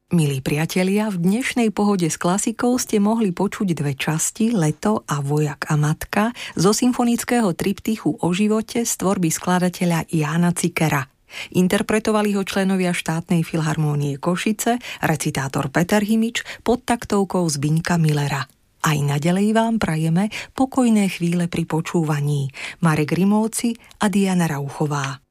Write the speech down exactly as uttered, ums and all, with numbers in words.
Milí priatelia, v dnešnej Pohode s klasikou ste mohli počuť dve časti, Leto a Vojak a matka, zo symfonického triptychu O živote z tvorby skladateľa Jána Cikera. Interpretovali ho členovia štátnej filharmónie Košice, recitátor Peter Himič pod taktovkou Zbyňka Millera. Aj naďalej vám prajeme pokojné chvíle pri počúvaní. Marek Rimóci a Diana Rauchová.